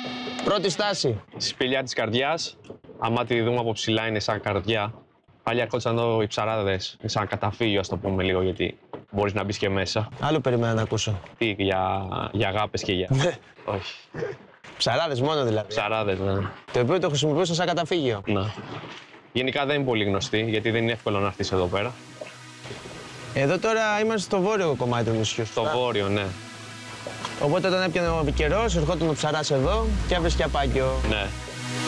Πρώτη στάση. Σπηλιά της καρδιάς. Άμα τη δούμε από ψηλά είναι σαν καρδιά. Παλιά έρχονταν εδώ οι ψαράδες, σαν καταφύγιο, ας το πούμε λίγο, γιατί μπορείς να μπεις και μέσα. Άλλο περίμενα να ακούσω. Τι, για αγάπες και για... Ναι. Όχι. Ψαράδες μόνο δηλαδή. Ψαράδες, ναι. Το οποίο το χρησιμοποιούσαν σαν καταφύγιο. Ναι. Γενικά δεν είναι πολύ γνωστή, γιατί δεν είναι εύκολο να έρθεις εδώ πέρα. Εδώ τώρα είμαστε στο βόρειο κομμάτι του νησιού. Στο βόρειο, ναι. Οπότε όταν έπιανε ο καιρός, ερχόταν ο ψαράς εδώ και έβρισκε απάγιο. Ναι.